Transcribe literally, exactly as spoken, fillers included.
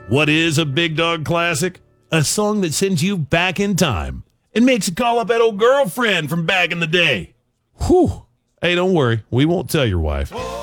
What is a Big Dog classic? A song that sends you back in time and makes you call up that old girlfriend from back in the day. Whew. Hey, don't worry. We won't tell your wife.